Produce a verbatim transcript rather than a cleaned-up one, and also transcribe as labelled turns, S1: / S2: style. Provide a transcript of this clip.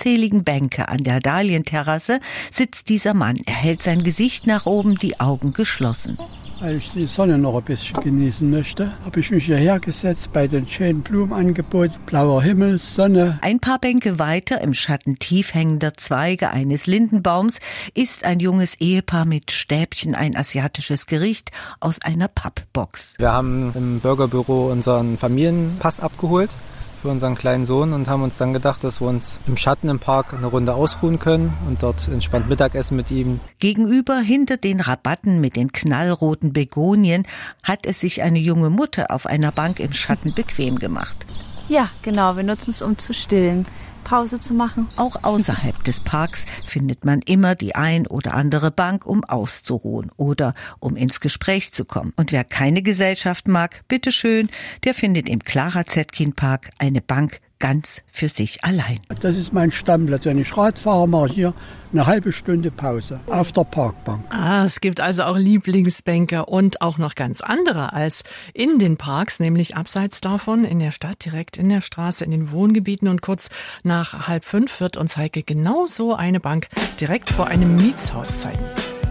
S1: unzähligen Bänke an der Dahlienterrasse sitzt dieser Mann. Er hält sein Gesicht nach oben, die Augen geschlossen.
S2: Weil ich die Sonne noch ein bisschen genießen möchte, habe ich mich hierher gesetzt bei den schönen Blumenangeboten, blauer Himmel, Sonne.
S1: Ein paar Bänke weiter, im Schatten tief hängender Zweige eines Lindenbaums, isst ein junges Ehepaar mit Stäbchen ein asiatisches Gericht aus einer Pappbox.
S3: Wir haben im Bürgerbüro unseren Familienpass abgeholt für unseren kleinen Sohn und haben uns dann gedacht, dass wir uns im Schatten im Park eine Runde ausruhen können und dort entspannt Mittagessen mit ihm.
S1: Gegenüber, hinter den Rabatten mit den knallroten Begonien, hat es sich eine junge Mutter auf einer Bank im Schatten bequem gemacht.
S4: Ja, genau, wir nutzen es, um zu stillen. Pause zu machen.
S1: Auch außerhalb des Parks findet man immer die ein oder andere Bank, um auszuruhen oder um ins Gespräch zu kommen. Und wer keine Gesellschaft mag, bitteschön, der findet im Clara Zetkin Park eine Bank ganz für sich allein.
S2: Das ist mein Stammplatz. Wenn ich Rad fahre, mache ich hier eine halbe Stunde Pause auf der Parkbank.
S5: Ah, es gibt also auch Lieblingsbänke und auch noch ganz andere als in den Parks, nämlich abseits davon in der Stadt, direkt in der Straße, in den Wohngebieten. Und kurz nach halb fünf wird uns Heike genau so eine Bank direkt vor einem Mietshaus zeigen.